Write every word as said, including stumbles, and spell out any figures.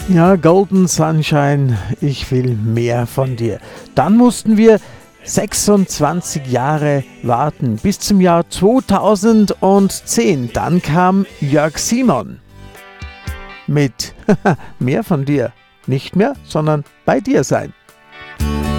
Ja, Golden Sunshine, ich will mehr von dir. Dann mussten wir sechsundzwanzig Jahre warten, bis zum Jahr zweitausendzehn. Dann kam Jörg Simon mit mehr von dir. Nicht mehr, sondern bei dir sein.